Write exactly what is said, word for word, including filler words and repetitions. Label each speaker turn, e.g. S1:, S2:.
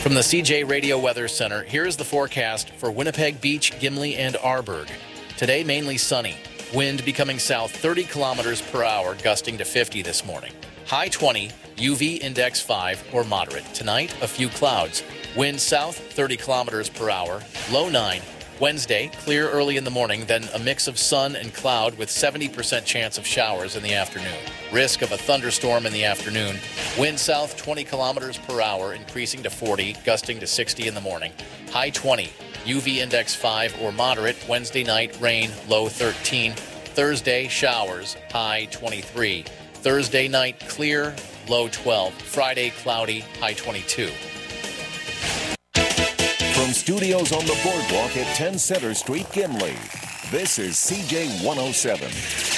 S1: From the C J Radio Weather Center, here is the forecast for Winnipeg Beach, Gimli, and Arborg. Today, mainly sunny. Wind becoming south thirty kilometers per hour, gusting to fifty this morning. High twenty, U V index five or moderate. Tonight, a few clouds. Wind south thirty kilometers per hour, low nine. Wednesday, clear early in the morning, then a mix of sun and cloud with seventy percent chance of showers in the afternoon. Risk of a thunderstorm in the afternoon. Wind south twenty kilometers per hour, increasing to forty, gusting to sixty in the morning. High twenty, U V index five or moderate. Wednesday night, rain, low thirteen. Thursday, showers, high twenty-three. Thursday night, clear, low twelve. Friday, cloudy, high twenty-two.
S2: From studios on the boardwalk at ten Center Street, Gimli, this is C J one oh seven.